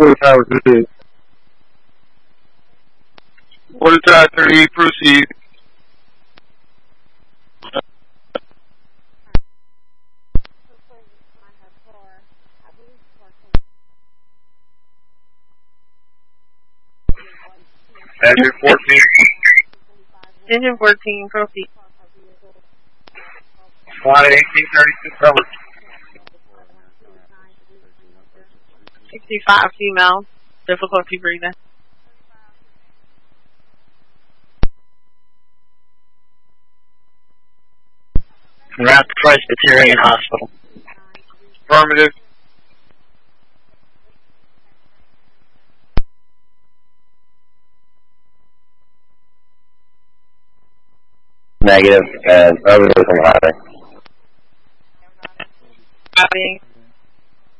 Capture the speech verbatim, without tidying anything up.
Water Tower three. Water Tower three, proceed. Engine fourteen. Engine fourteen, proceed. Flight eighteen thirty-two, covered. sixty-five female, difficulty breathing. Route to Presbyterian Hospital. Affirmative. Negative, and over from highway. Copy.